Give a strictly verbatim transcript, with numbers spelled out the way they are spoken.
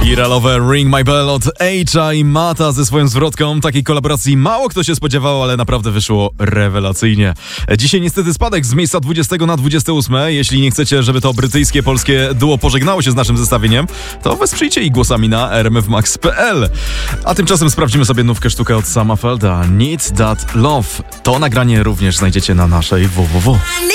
Iralowe Ring My Bell od Age'a i Mata ze swoją zwrotką. Takiej kolaboracji mało kto się spodziewał, ale naprawdę wyszło rewelacyjnie. Dzisiaj niestety spadek z miejsca dwudziestego na dwudzieste ósme. Jeśli nie chcecie, żeby to brytyjskie, polskie duo pożegnało się z naszym zestawieniem, to wesprzyjcie ich głosami na r m f max kropka p l. A tymczasem sprawdzimy sobie nówkę sztukę od Sama Felda. Need That Love. To nagranie również znajdziecie na naszej www.